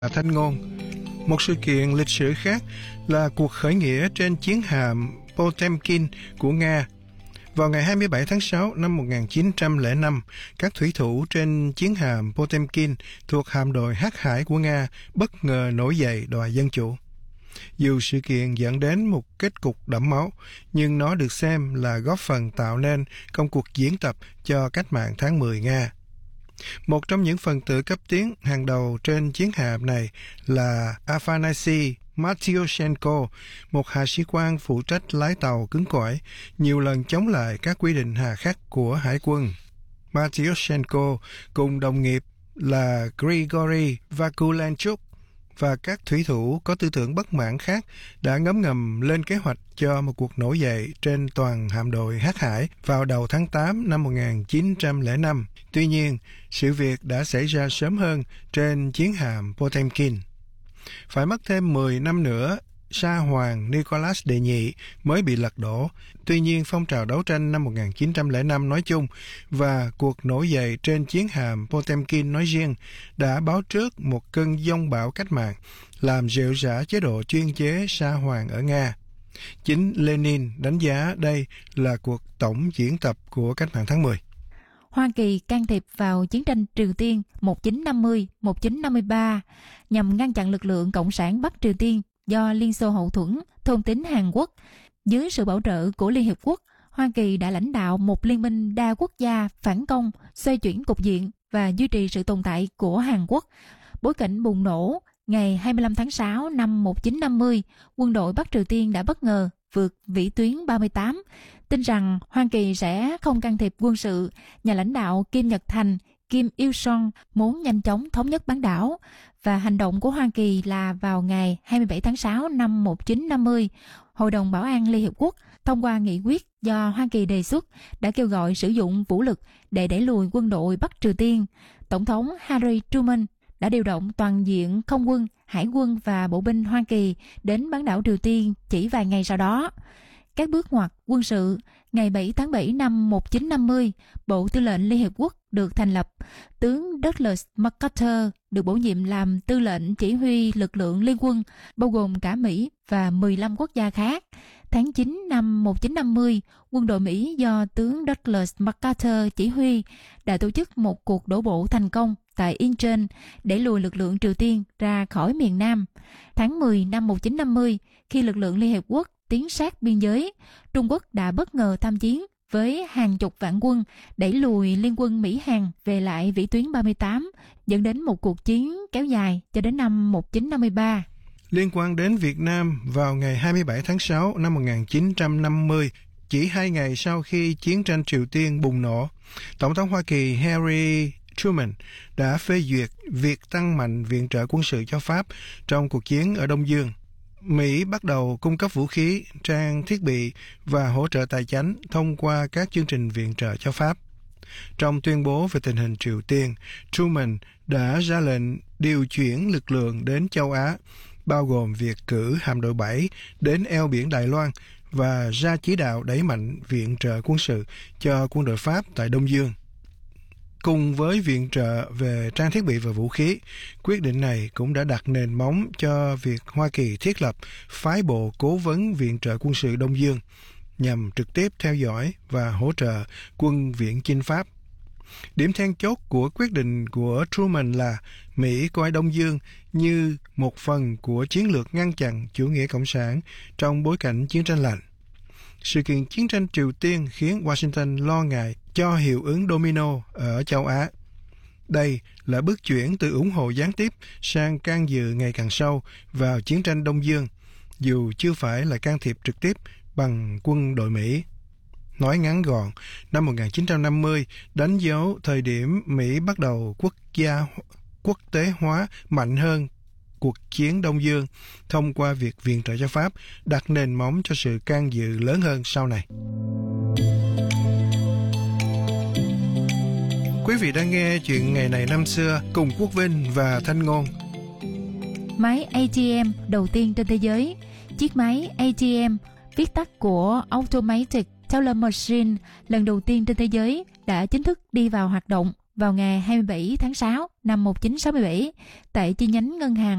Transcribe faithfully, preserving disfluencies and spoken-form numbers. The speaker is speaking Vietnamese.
Thanh ngôn. Một sự kiện lịch sử khác là cuộc khởi nghĩa trên chiến hạm Potemkin của Nga. Vào ngày hai mươi bảy tháng sáu năm một nghìn chín trăm lẻ năm, các thủy thủ trên chiến hạm Potemkin thuộc hạm đội Hắc hải của Nga bất ngờ nổi dậy đòi dân chủ. Dù sự kiện dẫn đến một kết cục đẫm máu, nhưng nó được xem là góp phần tạo nên công cuộc diễn tập cho cách mạng tháng mười Nga. Một trong những phần tử cấp tiến hàng đầu trên chiến hạm này là Afanasy Matyoshenko, một hạ sĩ quan phụ trách lái tàu cứng cỏi, nhiều lần chống lại các quy định hà khắc của hải quân. Matyoshenko cùng đồng nghiệp là Grigory Vakulenchuk và các thủy thủ có tư tưởng bất mãn khác đã ngấm ngầm lên kế hoạch cho một cuộc nổi dậy trên toàn hạm đội Hắc hải vào đầu tháng tám năm một nghìn chín trăm lẻ năm. Tuy nhiên, sự việc đã xảy ra sớm hơn trên chiến hạm Potemkin. Phải mất thêm mười năm nữa, Sa hoàng Nicholas đệ nhị mới bị lật đổ. Tuy nhiên, phong trào đấu tranh năm một nghìn chín trăm lẻ năm nói chung và cuộc nổi dậy trên chiến hạm Potemkin nói riêng đã báo trước một cơn giông bão cách mạng, làm rệu rã chế độ chuyên chế Sa hoàng ở Nga. Chính Lenin đánh giá đây là cuộc tổng diễn tập của cách mạng tháng mười. Hoa Kỳ can thiệp vào chiến tranh Triều Tiên một nghìn chín trăm năm mươi đến một nghìn chín trăm năm mươi ba nhằm ngăn chặn lực lượng Cộng sản Bắc Triều Tiên do Liên Xô hậu thuẫn thôn tính Hàn Quốc. Dưới sự bảo trợ của Liên Hiệp Quốc, Hoa Kỳ đã lãnh đạo một liên minh đa quốc gia phản công, xoay chuyển cục diện và duy trì sự tồn tại của Hàn Quốc. Bối cảnh bùng nổ, ngày hai mươi lăm tháng sáu năm một nghìn chín trăm năm mươi, quân đội Bắc Triều Tiên đã bất ngờ vượt vĩ tuyến ba mươi tám. Tin rằng Hoa Kỳ sẽ không can thiệp quân sự, nhà lãnh đạo Kim Nhật Thành, Kim Il-sung muốn nhanh chóng thống nhất bán đảo. Và hành động của Hoa Kỳ là vào ngày hai mươi bảy tháng sáu năm một nghìn chín trăm năm mươi, Hội đồng Bảo an Liên Hiệp Quốc thông qua nghị quyết do Hoa Kỳ đề xuất đã kêu gọi sử dụng vũ lực để đẩy lùi quân đội Bắc Triều Tiên. Tổng thống Harry Truman đã điều động toàn diện không quân, hải quân và bộ binh Hoa Kỳ đến bán đảo Triều Tiên chỉ vài ngày sau đó. Các bước ngoặt quân sự, ngày bảy tháng bảy năm một nghìn chín trăm năm mươi, Bộ Tư lệnh Liên Hiệp Quốc được thành lập. Tướng Douglas MacArthur được bổ nhiệm làm tư lệnh chỉ huy lực lượng liên quân, bao gồm cả Mỹ và mười lăm quốc gia khác. Tháng chín năm một nghìn chín trăm năm mươi, quân đội Mỹ do tướng Douglas MacArthur chỉ huy đã tổ chức một cuộc đổ bộ thành công tại Incheon, đẩy lùi lực lượng Triều Tiên ra khỏi miền Nam. Tháng mười năm một nghìn chín trăm năm mươi, khi lực lượng Liên Hiệp Quốc tiến sát biên giới, Trung Quốc đã bất ngờ tham chiến với hàng chục vạn quân, đẩy lùi liên quân Mỹ-Hàn về lại vĩ tuyến ba mươi tám, dẫn đến một cuộc chiến kéo dài cho đến năm một nghìn chín trăm năm mươi ba. Liên quan đến Việt Nam, vào ngày hai mươi bảy tháng sáu năm một nghìn chín trăm năm mươi, chỉ hai ngày sau khi chiến tranh Triều Tiên bùng nổ, Tổng thống Hoa Kỳ Harry Truman đã phê duyệt việc tăng mạnh viện trợ quân sự cho Pháp trong cuộc chiến ở Đông Dương. Mỹ bắt đầu cung cấp vũ khí, trang thiết bị và hỗ trợ tài chánh thông qua các chương trình viện trợ cho Pháp. Trong tuyên bố về tình hình Triều Tiên, Truman đã ra lệnh điều chuyển lực lượng đến châu Á, bao gồm việc cử hạm đội bảy đến eo biển Đài Loan và ra chỉ đạo đẩy mạnh viện trợ quân sự cho quân đội Pháp tại Đông Dương. Cùng với viện trợ về trang thiết bị và vũ khí, quyết định này cũng đã đặt nền móng cho việc Hoa Kỳ thiết lập phái bộ cố vấn viện trợ quân sự Đông Dương nhằm trực tiếp theo dõi và hỗ trợ quân viễn chinh Pháp. Điểm then chốt của quyết định của Truman là Mỹ coi Đông Dương như một phần của chiến lược ngăn chặn chủ nghĩa cộng sản trong bối cảnh chiến tranh lạnh. Sự kiện chiến tranh Triều Tiên khiến Washington lo ngại cho hiệu ứng domino ở châu Á. Đây là bước chuyển từ ủng hộ gián tiếp sang can dự ngày càng sâu vào chiến tranh Đông Dương, dù chưa phải là can thiệp trực tiếp bằng quân đội Mỹ. Nói ngắn gọn, năm một nghìn chín trăm năm mươi đánh dấu thời điểm Mỹ bắt đầu quốc gia quốc tế hóa mạnh hơn cuộc chiến Đông Dương thông qua việc viện trợ cho Pháp, đặt nền móng cho sự can dự lớn hơn sau này. Quý vị đang nghe chuyện ngày này năm xưa cùng Quốc Vinh và Thanh Ngôn. Máy a tê em đầu tiên trên thế giới. Chiếc máy a tê em, viết tắt của Automatic Teller Machine, lần đầu tiên trên thế giới đã chính thức đi vào hoạt động vào ngày hai mươi bảy tháng sáu năm một nghìn chín trăm sáu mươi bảy tại chi nhánh ngân hàng